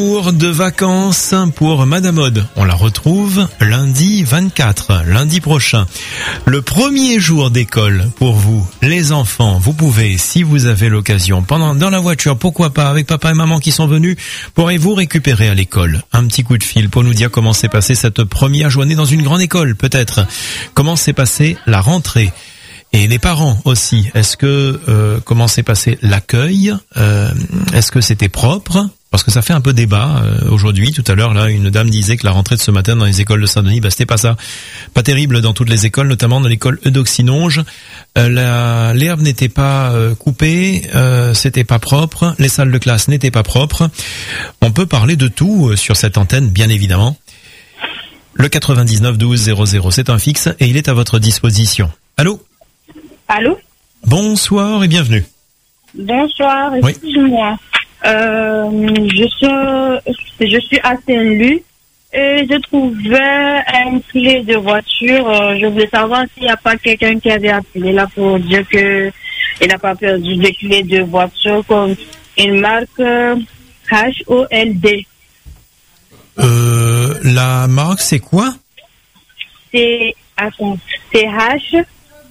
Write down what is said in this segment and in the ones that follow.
Jour de vacances pour Madame Aude. On la retrouve lundi 24, lundi prochain. Le premier jour d'école pour vous, les enfants. Vous pouvez, si vous avez l'occasion, dans la voiture, pourquoi pas, avec papa et maman qui sont venus, pourrez-vous récupérer à l'école un petit coup de fil pour nous dire comment s'est passée cette première journée dans une grande école, peut-être. Comment s'est passée la rentrée. Et les parents aussi. Est-ce que comment s'est passé l'accueil? Est-ce que c'était propre? Parce que ça fait un peu débat aujourd'hui. Tout à l'heure, là, une dame disait que la rentrée de ce matin dans les écoles de Saint-Denis, c'était pas ça. Pas terrible dans toutes les écoles, notamment dans l'école Eudoxinonge. L'herbe n'était pas coupée, c'était pas propre. Les salles de classe n'étaient pas propres. On peut parler de tout sur cette antenne, bien évidemment. Le 99 12 00, c'est un fixe et il est à votre disposition. Allô? Allô? Bonsoir et bienvenue. Bonsoir, Oui. excuse-moi. Je suis à Saint-Louis et je trouvais une clé de voiture. Je voulais savoir s'il n'y a pas quelqu'un qui avait appelé là pour dire que il n'a pas perdu de clé de voiture comme une marque HOLD. La marque, c'est quoi? C'est HOLD.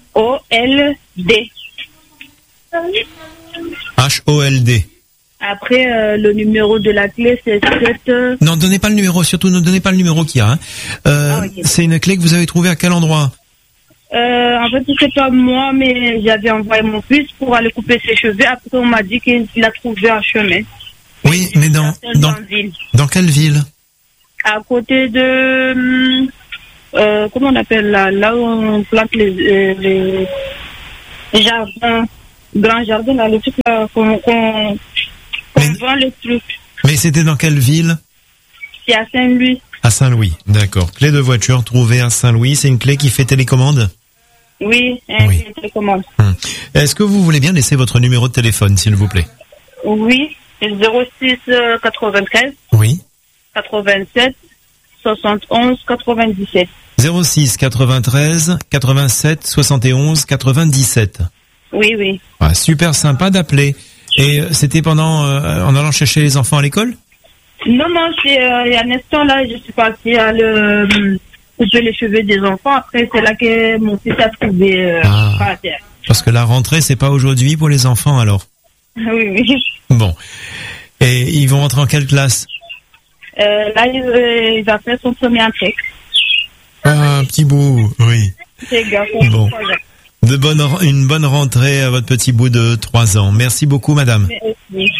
HOLD. Après, le numéro de la clé, c'est 7... Non, donnez pas le numéro, surtout ne donnez pas le numéro qu'il y a. Ok. C'est une clé que vous avez trouvée à quel endroit? En fait, c'est pas moi, mais j'avais envoyé mon fils pour aller couper ses cheveux. Après, on m'a dit qu'il a trouvé un chemin. Oui, mais dans quelle ville? À côté de... comment on appelle là où on plante les jardins, grand jardin, là, le truc là, qu'on vend le truc. Mais c'était dans quelle ville? C'est à Saint-Louis. À Saint-Louis, d'accord. Clé de voiture trouvée à Saint-Louis, c'est une clé qui fait télécommande? Oui, Oui. c'est télécommande. Est-ce que vous voulez bien laisser votre numéro de téléphone, s'il vous plaît? Oui, c'est 06 93 Oui. 87 71 97. 06 93 87 71 97. Oui. Ah, super sympa d'appeler. Et c'était pendant en allant chercher les enfants à l'école? Non, c'est il y a un instant là, je suis partie à couper les cheveux des enfants. Après, c'est là que mon fils a trouvé par terre. Parce que la rentrée, c'est pas aujourd'hui pour les enfants, alors? Oui. Bon. Et ils vont rentrer en quelle classe? Là, il va faire son premier entrée. Ah, un petit bout, oui. C'est garçon. Bon. Une bonne rentrée à votre petit bout de 3 ans. Merci beaucoup, madame. Merci.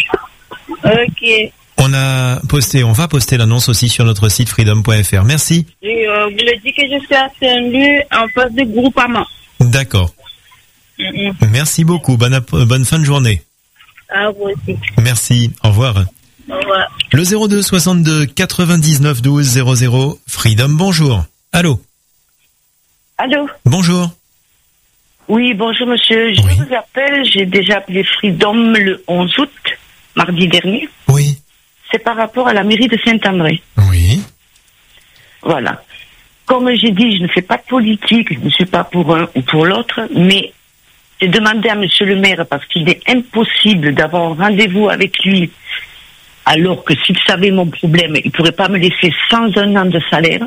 Ok. On va poster l'annonce aussi sur notre site freedom.fr. Merci. Et, vous le dites que je suis à Saint-Louis en face de Groupama. D'accord. Merci beaucoup. Bonne fin de journée. À vous aussi. Merci. Au revoir. Au revoir. Le 02 62 99 12 00. Freedom, bonjour. Allô? Allô? Bonjour. Oui, bonjour monsieur. Je vous appelle, j'ai déjà appelé Freedom le 11 août, mardi dernier. Oui. C'est par rapport à la mairie de Saint-André. Oui. Voilà. Comme j'ai dit, je ne fais pas de politique, je ne suis pas pour un ou pour l'autre, mais j'ai demandé à monsieur le maire, parce qu'il est impossible d'avoir un rendez-vous avec lui, alors que s'il savait mon problème, il ne pourrait pas me laisser sans un an de salaire.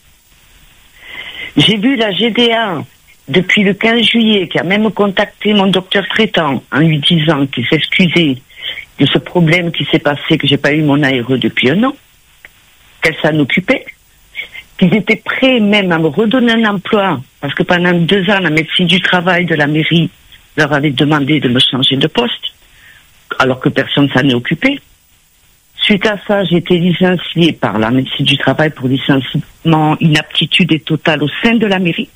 J'ai vu la GDA depuis le 15 juillet, qui a même contacté mon docteur traitant en lui disant qu'il s'excusait de ce problème qui s'est passé, que j'ai pas eu mon ARE depuis 1 an, qu'elle s'en occupait, qu'ils étaient prêts même à me redonner un emploi, parce que pendant 2 ans, la médecine du travail de la mairie leur avait demandé de me changer de poste, alors que personne s'en est occupé. Suite à ça, j'ai été licenciée par la médecine du travail pour licenciement, inaptitude et totale au sein de la mairie.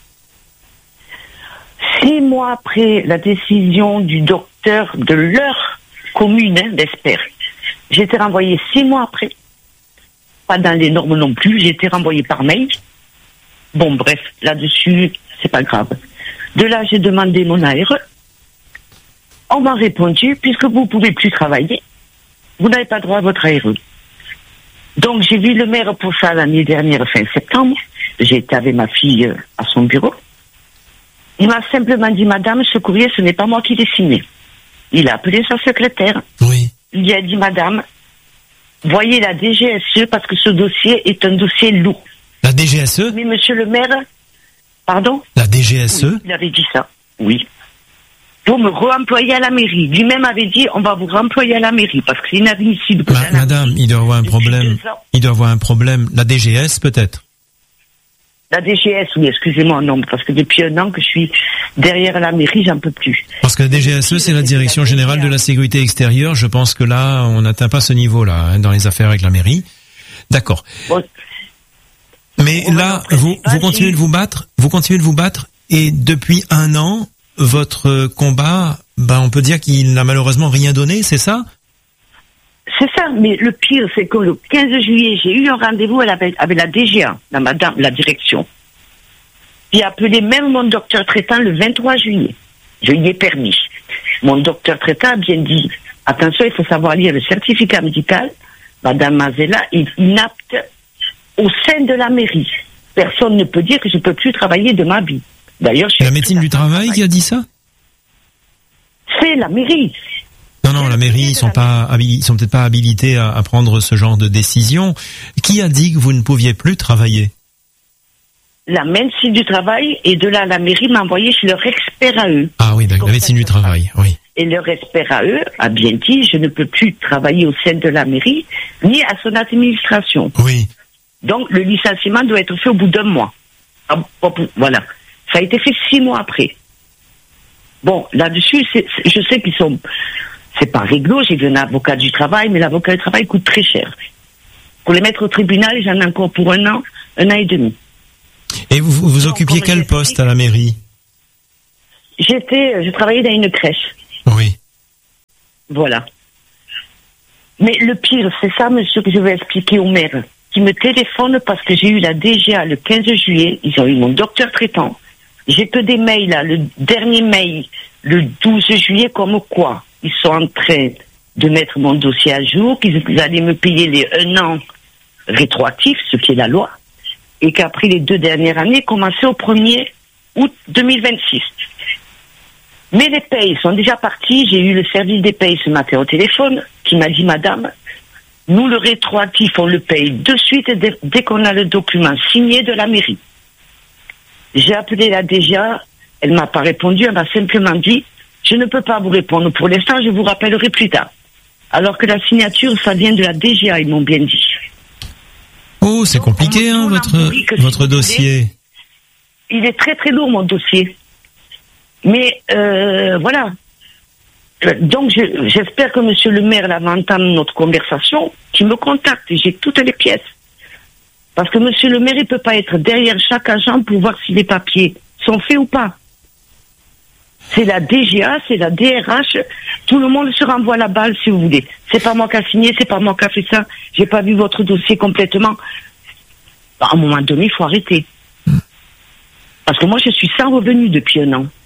6 mois après la décision du docteur de leur commune, d'Espère, j'ai été renvoyée 6 mois après. Pas dans les normes non plus, j'ai été renvoyée par mail. Bon, bref, là-dessus, c'est pas grave. De là, j'ai demandé mon ARE. On m'a répondu, puisque vous ne pouvez plus travailler, vous n'avez pas droit à votre ARE. Donc, j'ai vu le maire pour ça l'année dernière, fin septembre. J'ai été avec ma fille à son bureau. Il m'a simplement dit, madame, ce courrier, ce n'est pas moi qui l'ai signé. Il a appelé sa secrétaire. Oui. Il lui a dit, madame, voyez la DGSE parce que ce dossier est un dossier lourd. La DGSE? Mais monsieur le maire, pardon? La DGSE? Oui, il avait dit ça, oui. Pour me réemployer à la mairie. Lui-même avait dit, on va vous réemployer à la mairie parce que c'est inadmissible. Madame, il doit avoir un problème. Il doit avoir un problème. La DGS, peut-être? La DGS, oui, excusez-moi, non, parce que depuis un an que je suis derrière la mairie, j'en peux plus. Parce que la DGSE, c'est la Direction Générale de la Sécurité Extérieure. Je pense que là, on n'atteint pas ce niveau-là, hein, dans les affaires avec la mairie. D'accord. Bon. Mais là, vous continuez de vous battre, et depuis un an, votre combat, on peut dire qu'il n'a malheureusement rien donné, c'est ça? C'est ça, mais le pire, c'est que le 15 juillet, j'ai eu un rendez-vous avec la DGA, la direction. J'ai appelé même mon docteur traitant le 23 juillet. Je lui ai permis. Mon docteur traitant a bien dit, attention, il faut savoir lire le certificat médical. Madame Mazella est inapte au sein de la mairie. Personne ne peut dire que je ne peux plus travailler de ma vie. D'ailleurs, la médecine du travail qui a dit ça? C'est la mairie. Non, la mairie, ils sont peut-être pas habilités à prendre ce genre de décision. Qui a dit que vous ne pouviez plus travailler? La médecine du travail, et de là, la mairie m'a envoyé chez leur expert à eux. Ah oui, d'accord, la médecine du travail, oui. Et leur expert à eux a bien dit, je ne peux plus travailler au sein de la mairie, ni à son administration. Oui. Donc, le licenciement doit être fait au bout d'un mois. Voilà. Ça a été fait 6 mois après. Bon, là-dessus, je sais qu'ils sont... C'est pas réglo, j'ai vu un avocat du travail, mais l'avocat du travail coûte très cher. Pour les mettre au tribunal, j'en ai encore pour un an et demi. Et vous occupiez quel poste à la mairie? Je travaillais dans une crèche. Oui. Voilà. Mais le pire, c'est ça, monsieur, que je vais expliquer au maire, qui me téléphone parce que j'ai eu la DGA le 15 juillet, ils ont eu mon docteur traitant. J'ai que des mails, là, le dernier mail, le 12 juillet, comme quoi ils sont en train de mettre mon dossier à jour, qu'ils allaient me payer les 1 an rétroactifs, ce qui est la loi, et qu'après les 2 dernières années, commençaient au 1er août 2026. Mais les payes sont déjà partis. J'ai eu le service des payes ce matin au téléphone, qui m'a dit, madame, nous, le rétroactif, on le paye de suite dès qu'on a le document signé de la mairie. J'ai appelé la DGA, elle m'a pas répondu, elle m'a simplement dit, je ne peux pas vous répondre pour l'instant, je vous rappellerai plus tard. Alors que la signature, ça vient de la DGA, ils m'ont bien dit. Oh, c'est compliqué, hein, votre dossier. Il est très très lourd, mon dossier. Mais, voilà. Donc, j'espère que monsieur le maire, là, va entendre notre conversation, qu'il me contacte. J'ai toutes les pièces. Parce que monsieur le maire, il peut pas être derrière chaque agent pour voir si les papiers sont faits ou pas. C'est la DGA, c'est la DRH. Tout le monde se renvoie la balle, si vous voulez. C'est pas moi qui a signé, c'est pas moi qui a fait ça. J'ai pas vu votre dossier complètement. À un moment donné, il faut arrêter. Parce que moi, je suis sans revenu depuis 1 an.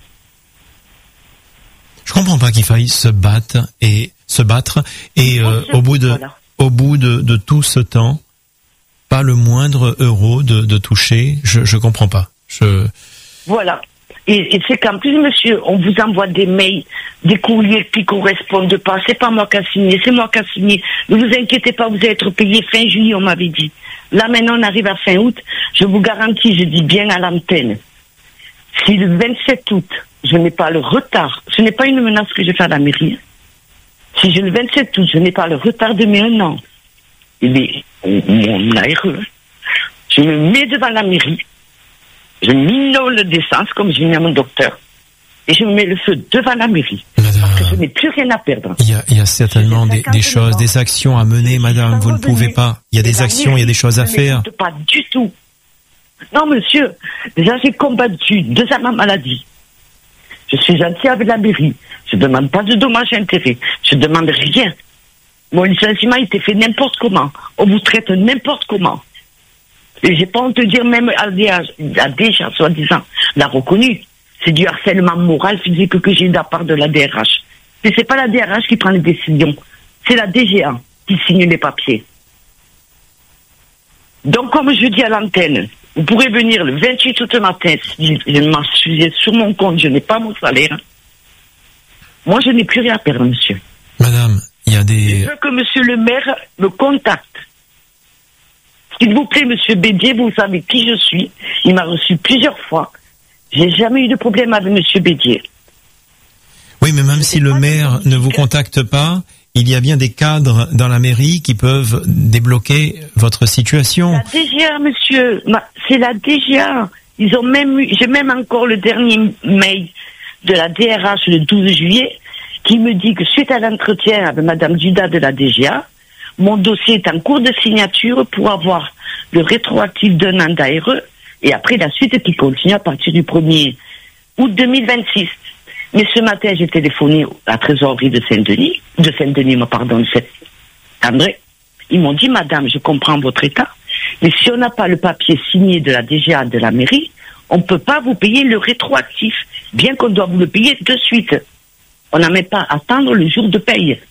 Je comprends pas qu'il faille se battre et au bout de tout ce temps, pas le moindre euro de toucher. Je comprends pas. Voilà. Et c'est qu'en plus, monsieur, on vous envoie des mails, des courriers qui correspondent pas. C'est pas moi qui a signé, c'est moi qui a signé. Ne vous inquiétez pas, vous allez être payé fin juillet, on m'avait dit. Là, maintenant, on arrive à fin août. Je vous garantis, je dis bien à l'antenne, si le 27 août, je n'ai pas le retard, ce n'est pas une menace que je fais à la mairie. Si le 27 août, je n'ai pas le retard de mes 1 an, mon ARE, je me mets devant la mairie, je minole d'essence, comme je dis à mon docteur, et je me mets le feu devant la mairie. Madame, parce que je n'ai plus rien à perdre. Il y a certainement des choses, des actions à mener, madame, vous ne pouvez pas. Il y a des actions, il y a des choses à faire. Je ne pas du tout. Non, monsieur, déjà j'ai combattu 2 ans ma maladie. Je suis gentil avec la mairie. Je ne demande pas de dommages et intérêts. Je ne demande rien. Mon licenciement a été fait n'importe comment. On vous traite n'importe comment. Et j'ai pas honte de dire, même déjà, soi-disant, l'a reconnu. C'est du harcèlement moral, physique que j'ai eu de la part de la DRH. Mais c'est pas la DRH qui prend les décisions. C'est la DGA qui signe les papiers. Donc, comme je dis à l'antenne, vous pourrez venir le 28 août matin, si je m'en suis sur mon compte, je n'ai pas mon salaire. Moi, je n'ai plus rien à perdre, monsieur. Madame, Il y a des... Je veux que monsieur le maire me contacte. S'il vous plaît, monsieur Bédier, vous savez qui je suis. Il m'a reçu plusieurs fois. J'ai jamais eu de problème avec monsieur Bédier. Oui, mais même si le maire ne vous contacte pas, il y a bien des cadres dans la mairie qui peuvent débloquer votre situation. La DGA, monsieur, c'est la DGA. Ils ont même eu, j'ai même encore le dernier mail de la DRH le 12 juillet qui me dit que suite à l'entretien avec madame Duda de la DGA, mon dossier est en cours de signature pour avoir le rétroactif d'un an d'ARE et après la suite qui continue à partir du 1er août 2026. Mais ce matin, j'ai téléphoné à la trésorerie de Saint-Denis, de Saint-André. Ils m'ont dit, madame, je comprends votre état, mais si on n'a pas le papier signé de la DGA de la mairie, on ne peut pas vous payer le rétroactif, bien qu'on doit vous le payer de suite. On n'a même pas à attendre le jour de paye.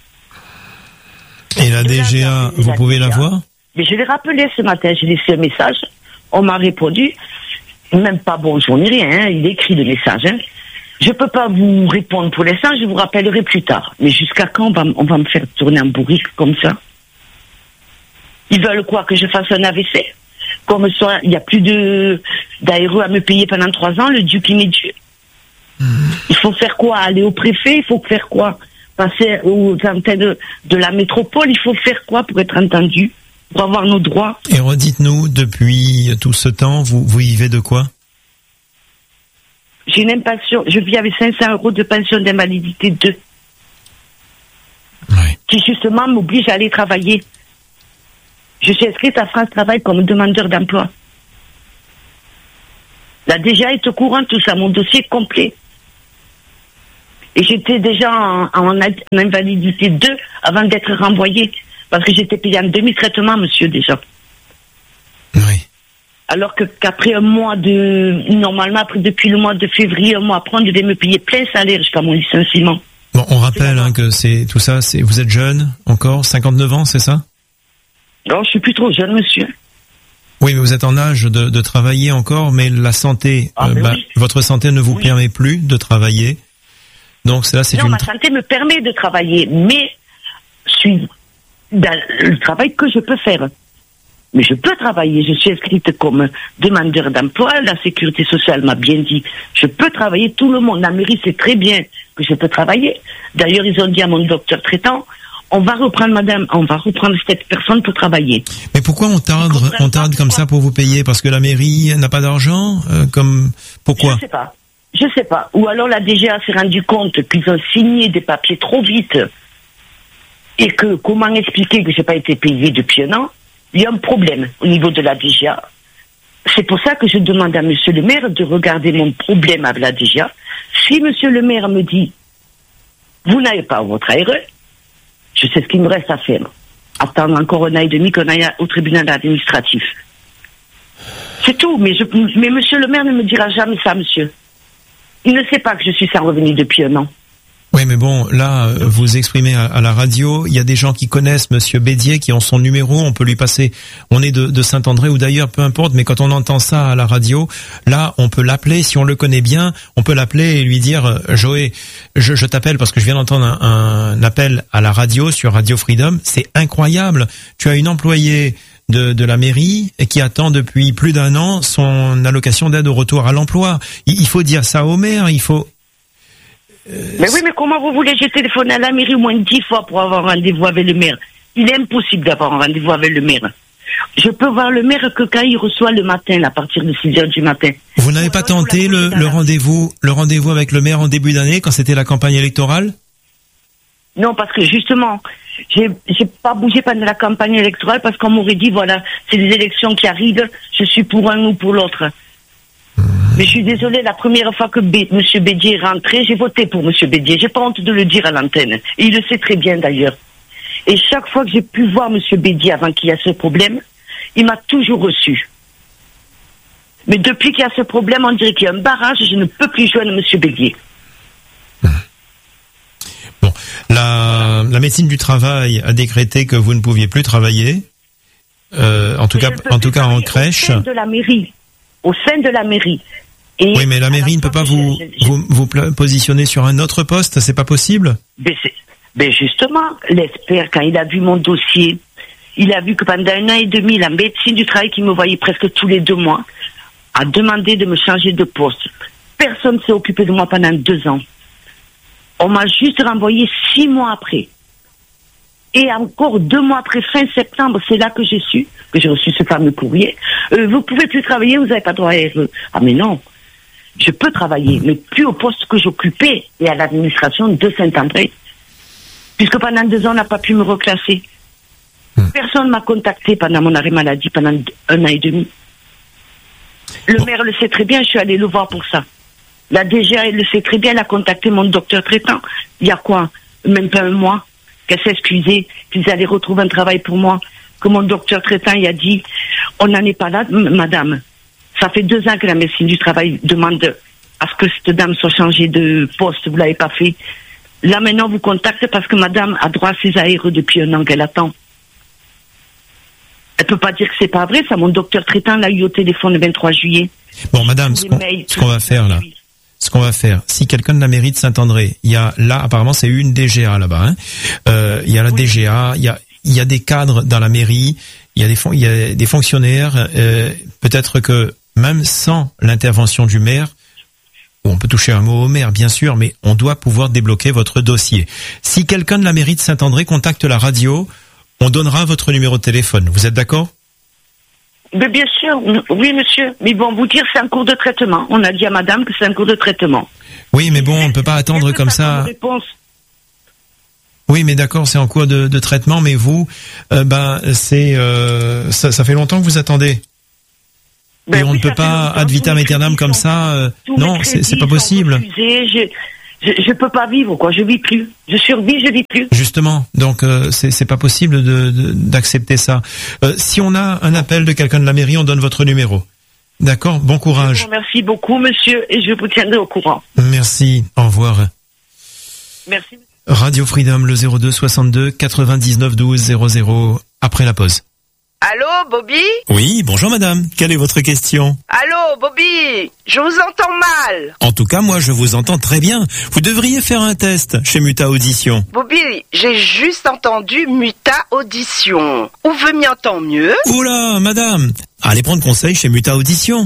Et la DGA, vous pouvez la voir? Mais je l'ai rappelé ce matin, j'ai laissé un message, on m'a répondu, même pas bonjour ni rien, hein, il écrit le message, hein. Je peux pas vous répondre pour l'instant, je vous rappellerai plus tard. Mais jusqu'à quand on va me faire tourner en bourrique comme ça? Ils veulent quoi? Que je fasse un AVC? Comme ça, il n'y a plus d'ARE à me payer pendant 3 ans, le duc il m'est dû. Il faut faire quoi? Aller au préfet? Il faut faire quoi? Passer aux antennes de la métropole? Il faut faire quoi pour être entendu? Pour avoir nos droits? Et redites-nous, depuis tout ce temps, vous vivez de quoi? J'ai une pension, je vis avec 500 € de pension d'invalidité 2. Ouais. Qui justement m'oblige à aller travailler. Je suis inscrite à France Travail comme demandeur d'emploi. La DGA est au courant de tout ça, mon dossier est complet. Et j'étais déjà en invalidité 2 avant d'être renvoyée. Parce que j'étais payée en demi-traitement, monsieur, déjà. Oui. Alors qu'après un mois normalement, depuis le mois de février, un mois après, on devait me payer plein salaire jusqu'à mon licenciement. Bon, on rappelle que c'est tout ça, vous êtes jeune encore, 59 ans, c'est ça? Non, je suis plus trop jeune, monsieur. Oui, mais vous êtes en âge de travailler encore, mais la santé, oui. votre santé ne vous permet plus de travailler. Donc ça, c'est ma santé me permet de travailler, mais je suis dans le travail que je peux faire. Mais je peux travailler, je suis inscrite comme demandeur d'emploi, la sécurité sociale m'a bien dit, je peux travailler, tout le monde, la mairie sait très bien que je peux travailler. D'ailleurs, ils ont dit à mon docteur traitant, on va reprendre cette personne pour travailler. Mais pourquoi on tarde comme ça pour vous payer? Parce que la mairie n'a pas d'argent? Pourquoi? Je sais pas. Ou alors la DGA s'est rendu compte qu'ils ont signé des papiers trop vite et que comment expliquer que j'ai pas été payé depuis un an? Il y a un problème au niveau de la DGA. C'est pour ça que je demande à monsieur le maire de regarder mon problème avec la DGA. Si monsieur le maire me dit, vous n'avez pas votre ARE, je sais ce qu'il me reste à faire. Attendre encore un an et demi qu'on aille au tribunal administratif. C'est tout, mais monsieur le maire ne me dira jamais ça, monsieur. Il ne sait pas que je suis sans revenu depuis un an. Oui, mais bon, là, vous exprimez à la radio, il y a des gens qui connaissent monsieur Bédier, qui ont son numéro, on peut lui passer, on est de Saint-André ou d'ailleurs, peu importe, mais quand on entend ça à la radio, là, on peut l'appeler, si on le connaît bien, on peut l'appeler et lui dire, Joé, je t'appelle parce que je viens d'entendre un appel à la radio sur Radio Freedom, c'est incroyable, tu as une employée de la mairie qui attend depuis plus d'1 an son allocation d'aide au retour à l'emploi. Il faut dire ça au maire, il faut... Mais oui, mais comment vous voulez? J'ai téléphoné à la mairie au moins 10 fois pour avoir un rendez-vous avec le maire. Il est impossible d'avoir un rendez-vous avec le maire. Je peux voir le maire que quand il reçoit le matin, à partir de 6 heures du matin. Vous n'avez pas tenté le rendez-vous avec le maire en début d'année, quand c'était la campagne électorale? Non, parce que justement, j'ai pas bougé pendant la campagne électorale parce qu'on m'aurait dit, voilà, c'est des élections qui arrivent, je suis pour un ou pour l'autre. Mais je suis désolée, la première fois que M. Bédier est rentré, j'ai voté pour M. Bédier. J'ai pas honte de le dire à l'antenne. Et il le sait très bien d'ailleurs. Et chaque fois que j'ai pu voir M. Bédier avant qu'il y ait ce problème, il m'a toujours reçu. Mais depuis qu'il y a ce problème, on dirait qu'il y a un barrage, je ne peux plus joindre M. Bédier. Bon, la médecine du travail a décrété que vous ne pouviez plus travailler, en tout cas en crèche. Au sein de la mairie. Au sein de la mairie. Et oui, mais la mairie ne peut pas vous positionner sur un autre poste, c'est pas possible? Ben justement, l'expert, quand il a vu mon dossier, il a vu que pendant 1 an et demi, la médecine du travail qui me voyait presque tous les 2 mois a demandé de me changer de poste. Personne ne s'est occupé de moi pendant 2 ans. On m'a juste renvoyé 6 mois après. Et encore 2 mois après, fin septembre, c'est là que j'ai reçu ce fameux courrier. Vous pouvez plus travailler, vous n'avez pas droit à RE. Ah mais non, je peux travailler, mais plus au poste que j'occupais et à l'administration de Saint-André. Puisque pendant 2 ans, on n'a pas pu me reclasser. Personne ne m'a contacté pendant mon arrêt maladie, pendant 1 an et demi. Le maire le sait très bien, je suis allée le voir pour ça. La DGA, elle le sait très bien, elle a contacté mon docteur traitant. Il y a quoi? Même pas 1 mois qu'elle s'est excusée, qu'ils allaient retrouver un travail pour moi. Que mon docteur traitant, il a dit, on n'en est pas là, madame. Ça fait 2 ans que la médecine du travail demande à ce que cette dame soit changée de poste. Vous l'avez pas fait. Là, maintenant, vous contactez parce que madame a droit à ses ARE depuis 1 an qu'elle attend. Elle peut pas dire que c'est pas vrai, ça. Mon docteur traitant l'a eu au téléphone le 23 juillet. Bon, madame, ce qu'on va faire là, si quelqu'un de la mairie de Saint-André, il y a là, apparemment, c'est une DGA là-bas, il y a la DGA, il y a des cadres dans la mairie, il y a des fonctionnaires, peut-être que même sans l'intervention du maire, on peut toucher un mot au maire, bien sûr, mais on doit pouvoir débloquer votre dossier. Si quelqu'un de la mairie de Saint-André contacte la radio, on donnera votre numéro de téléphone. Vous êtes d'accord? Mais bien sûr, oui monsieur. Mais bon, vous dire c'est un cours de traitement. On a dit à madame que c'est un cours de traitement. Oui, mais bon, on ne peut pas attendre comme ça. Oui, mais d'accord, c'est en cours de traitement, mais vous, ça fait longtemps que vous attendez. Et on ne peut pas ad vitam aeternam comme ça. Non, c'est pas possible. Je peux pas vivre, quoi. Je vis plus. Je survis, je vis plus. Justement. Donc, c'est pas possible d'accepter ça. Si on a un appel de quelqu'un de la mairie, on donne votre numéro. D'accord? Bon courage. Je vous remercie beaucoup, monsieur, et je vous tiendrai au courant. Merci. Au revoir. Merci. Radio Freedom, le 02 62 99 12 00. Après la pause. Allô, Bobby? Oui, bonjour madame. Quelle est votre question? Allô, Bobby? Je vous entends mal. En tout cas, moi, je vous entends très bien. Vous devriez faire un test chez Muta Audition. Bobby, j'ai juste entendu Muta Audition. Ou veut m'y entendre mieux? Oula, madame. Allez prendre conseil chez Muta Audition.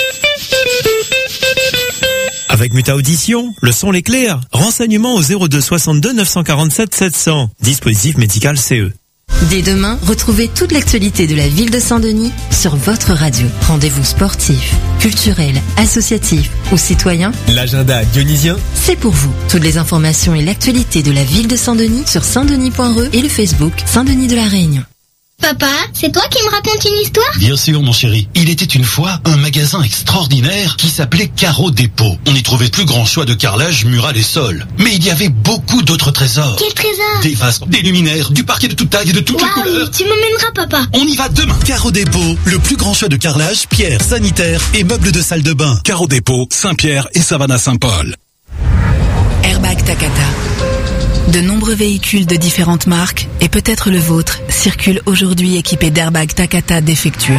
Avec Muta Audition, le son est clair. Renseignements au 02 62 947 700. Dispositif médical CE. Dès demain, retrouvez toute l'actualité de la ville de Saint-Denis sur votre radio. Rendez-vous sportif, culturel, associatif ou citoyen. L'agenda dionysien, c'est pour vous. Toutes les informations et l'actualité de la ville de Saint-Denis sur saintdenis.re et le Facebook Saint-Denis de la Réunion. Papa, c'est toi qui me racontes une histoire? Bien sûr, mon chéri. Il était une fois un magasin extraordinaire qui s'appelait Carreau Dépôt. On y trouvait plus grand choix de carrelage, mural et sol. Mais il y avait beaucoup d'autres trésors. Quel trésor? Des vases, des luminaires, du parquet de toute taille et de toutes les couleurs. Tu m'emmèneras, papa. On y va demain. Carreau Dépôt, le plus grand choix de carrelage, pierre, sanitaire et meubles de salle de bain. Carreau Dépôt, Saint-Pierre et Savannah-Saint-Paul. Airbag Takata. De nombreux véhicules de différentes marques, et peut-être le vôtre, circulent aujourd'hui équipés d'airbags Takata défectueux.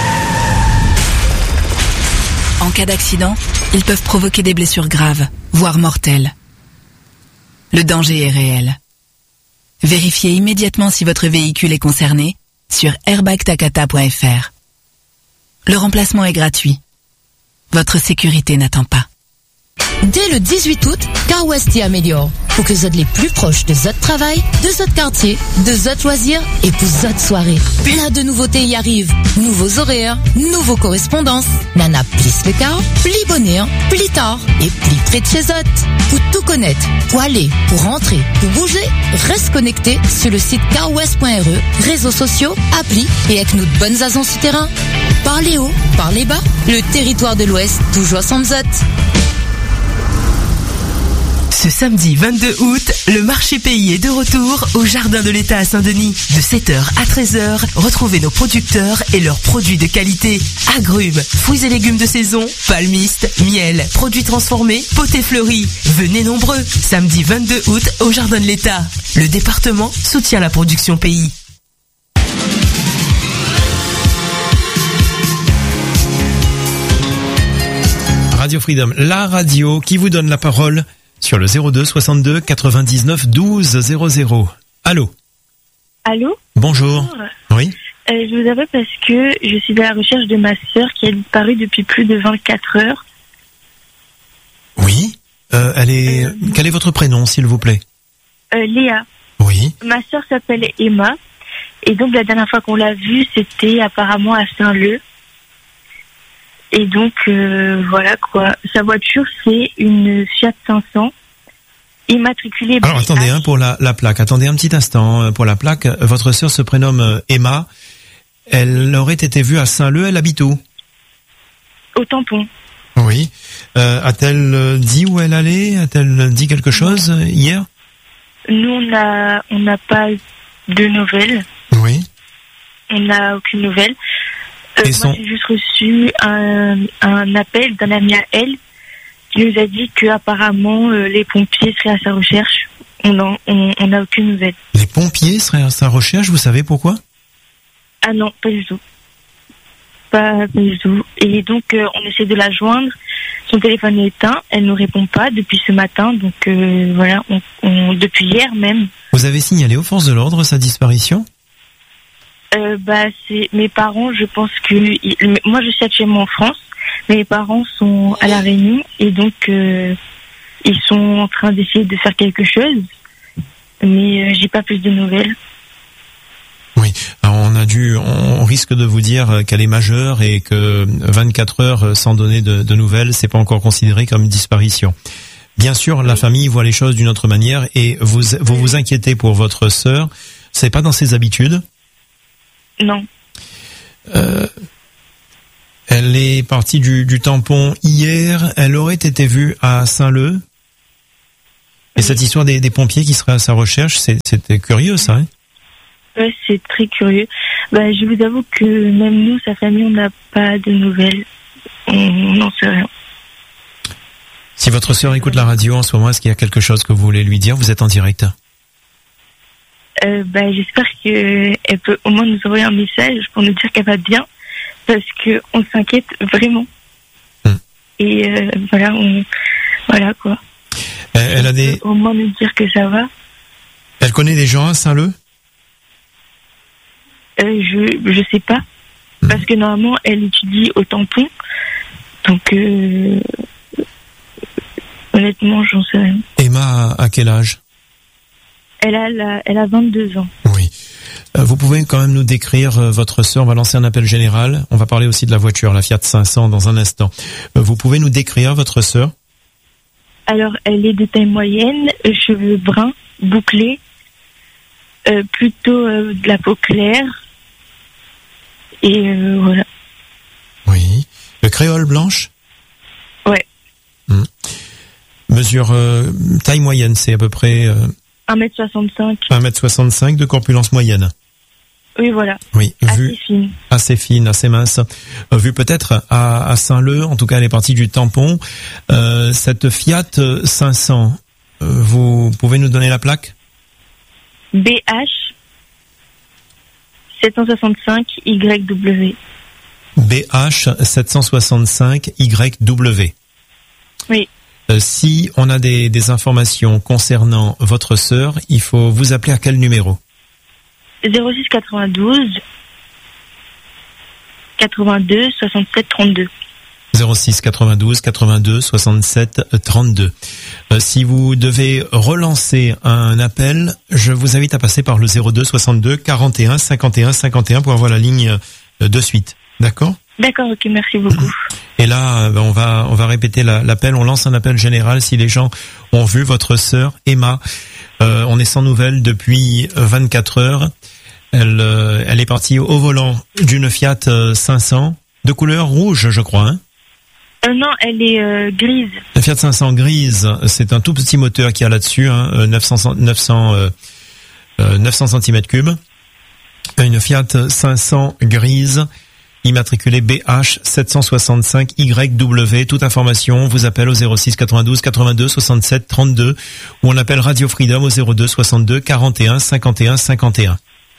En cas d'accident, ils peuvent provoquer des blessures graves, voire mortelles. Le danger est réel. Vérifiez immédiatement si votre véhicule est concerné sur airbagtakata.fr. Le remplacement est gratuit. Votre sécurité n'attend pas. Dès le 18 août, Car West y améliore. Pour que vous êtes les plus proches de votre travail, de votre quartier, de votre loisir et pour votre soirée. Plein de nouveautés y arrivent. Nouveaux horaires, nouveaux correspondances. Nana plus le car, plus bonheur, plus tard et plus près de chez eux. Pour tout connaître, pour aller, pour rentrer, pour bouger, reste connecté sur le site carwest.re, réseaux sociaux, applis et avec nos bonnes agences souterrains. Parlez haut, parlez bas, le territoire de l'Ouest, toujours sans zot. Ce samedi 22 août, le marché pays est de retour au Jardin de l'État à Saint-Denis. De 7h à 13h, retrouvez nos producteurs et leurs produits de qualité. Agrumes, fruits et légumes de saison, palmistes, miel, produits transformés, potés fleuris. Venez nombreux. Samedi 22 août au Jardin de l'État. Le département soutient la production pays. Radio Freedom, la radio qui vous donne la parole sur le 02 62 99 12 00. Allô? Allô? Bonjour. Oui. Je vous appelle parce que je suis à la recherche de ma sœur qui a disparu depuis plus de 24 heures. Oui. Quel est votre prénom, s'il vous plaît? Léa. Oui. Ma sœur s'appelle Emma. Et donc, la dernière fois qu'on l'a vue, c'était apparemment à Saint-Leu. Et donc, voilà quoi. Sa voiture, c'est une Fiat 500. Immatriculée. Alors, attendez, pour la plaque. Attendez un petit instant. Pour la plaque, votre sœur se prénomme Emma. Elle aurait été vue à Saint-Leu. Elle habite où? Au Tampon. Oui. A-t-elle dit où elle allait? A-t-elle dit quelque chose hier? Nous, on n'a pas de nouvelles. Oui. On n'a aucune nouvelle. Moi, j'ai juste reçu un appel d'un ami à elle qui nous a dit que apparemment les pompiers seraient à sa recherche. On n'a aucune nouvelle. Les pompiers seraient à sa recherche, vous savez pourquoi? Ah non, pas du tout. Pas du tout. Et donc, on essaie de la joindre. Son téléphone est éteint. Elle ne répond pas depuis ce matin. Donc, voilà, depuis hier même. Vous avez signalé aux forces de l'ordre sa disparition? C'est mes parents, je pense que... moi, je suis actuellement en France. Mes parents sont à La Réunion. Et donc, ils sont en train d'essayer de faire quelque chose. Mais j'ai pas plus de nouvelles. Oui, alors on risque de vous dire qu'elle est majeure et que 24 heures sans donner de nouvelles, c'est pas encore considéré comme une disparition. Bien sûr, la famille voit les choses d'une autre manière et vous vous inquiétez pour votre sœur. C'est pas dans ses habitudes? Non. Elle est partie du Tampon hier. Elle aurait été vue à Saint-Leu. Et cette histoire des pompiers qui seraient à sa recherche, c'était curieux, ça, hein? Ouais, c'est très curieux. Je vous avoue que même nous, sa famille, on n'a pas de nouvelles. On n'en sait rien. Si votre sœur écoute la radio en ce moment, est-ce qu'il y a quelque chose que vous voulez lui dire? Vous êtes en direct. J'espère qu'elle peut au moins nous envoyer un message pour nous dire qu'elle va bien, parce qu'on s'inquiète vraiment. Et voilà quoi. Elle a des... Au moins nous dire que ça va. Elle connaît des gens à Saint-Leu? Je sais pas. Parce que normalement, elle étudie au Tampon. Donc, honnêtement, j'en sais rien. Emma, à quel âge? Elle a 22 ans. Oui. Vous pouvez quand même nous décrire votre sœur. On va lancer un appel général. On va parler aussi de la voiture, la Fiat 500, dans un instant. Vous pouvez nous décrire votre sœur? Alors, elle est de taille moyenne, cheveux bruns, bouclés, plutôt de la peau claire. Et voilà. Oui. Le créole blanche? Ouais. Mesure taille moyenne, c'est à peu près... 1m65. 1m65 de corpulence moyenne. Oui, voilà. Oui, assez fine, assez mince. Vue peut-être à Saint-Leu, en tout cas elle est partie du Tampon. Cette Fiat 500, vous pouvez nous donner la plaque? BH 765 YW. BH 765 YW. Oui. Si on a des informations concernant votre sœur, il faut vous appeler à quel numéro? 06 92 82 67 32. 06 92 82 67 32. Si vous devez relancer un appel, je vous invite à passer par le 02 62 41 51 51 pour avoir la ligne de suite. D'accord? D'accord, ok, merci beaucoup. Et là, on va répéter l'appel. On lance un appel général si les gens ont vu votre sœur Emma. On est sans nouvelles depuis 24 heures. Elle est partie au volant d'une Fiat 500 de couleur rouge, je crois. Hein? Non, elle est grise. La Fiat 500 grise, c'est un tout petit moteur qu'il y a là-dessus, hein, 900 cm3. Une Fiat 500 grise, immatriculée BH 765 YW. Toute information, on vous appelle au 06 92 82 67 32 ou on appelle Radio Freedom au 02 62 41 51 51.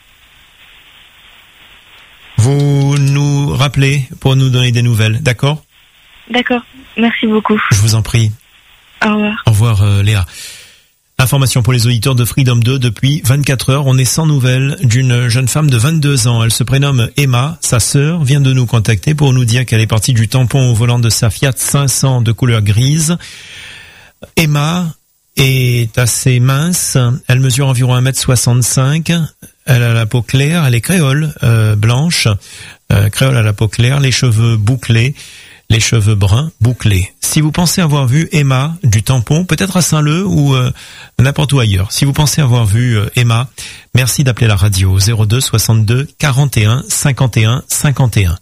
Vous nous rappelez pour nous donner des nouvelles, d'accord? D'accord, merci beaucoup. Je vous en prie. Au revoir. Au revoir, Léa. Information pour les auditeurs de Freedom 2, depuis 24 heures, on est sans nouvelles d'une jeune femme de 22 ans. Elle se prénomme Emma. Sa sœur vient de nous contacter pour nous dire qu'elle est partie du tampon au volant de sa Fiat 500 de couleur grise. Emma est assez mince. Elle mesure environ 1m65. Elle a la peau claire. Elle est créole, blanche. Créole à la peau claire, les cheveux bouclés. Les cheveux bruns bouclés. Si vous pensez avoir vu Emma du tampon, peut-être à Saint-Leu ou n'importe où ailleurs. Si vous pensez avoir vu Emma, merci d'appeler la radio 02 62 41 51 51.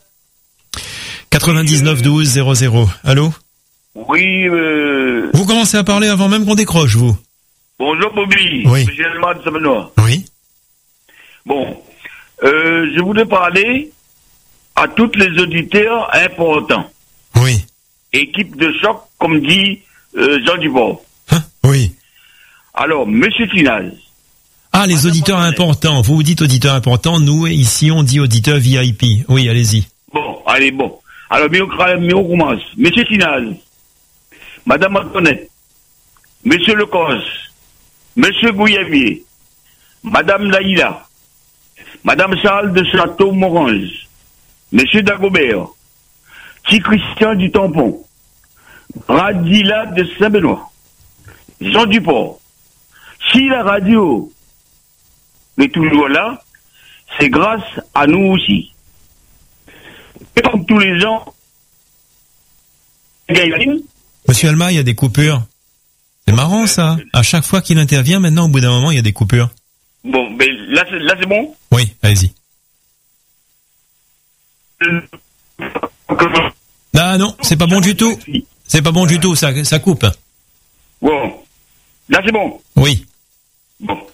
99 12 00. Allô? Oui. Vous commencez à parler avant même qu'on décroche, vous. Bonjour Bobby. Oui. Monsieur Elma de Samenois. Oui. Bon, je voulais parler à tous les auditeurs importants. Oui. Équipe de choc, comme dit Jean Dubord. Oui. Alors, Monsieur Finaz. Ah, les auditeurs importants. Vous dites auditeurs importants. Nous, ici, on dit auditeurs VIP. Oui, allez-y. Bon, allez, bon. Alors, mais on commence. Monsieur Finaz. Madame Antoinette. Monsieur Lecos. Monsieur Gouyavier. Madame Laïla. Madame Charles de Château-Morange. Monsieur Dagobert. Petit Christian du Tampon, Radila de Saint-Benoît, Jean Duport. Si la radio est toujours là, c'est grâce à nous aussi. Et comme tous les gens, Monsieur Alma, il y a des coupures. C'est marrant ça. À chaque fois qu'il intervient, maintenant, au bout d'un moment, il y a des coupures. Bon, ben là c'est bon. Oui, allez-y. Ah non, c'est pas bon du tout. C'est pas bon du tout, ça coupe. Bon, là c'est bon. Oui. Bon,